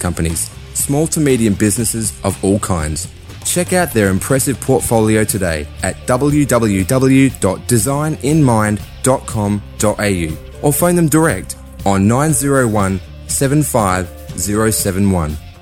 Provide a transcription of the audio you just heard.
companies, small to medium businesses of all kinds. Check out their impressive portfolio today at www.designinmind.com.au or phone them direct on 901 75071.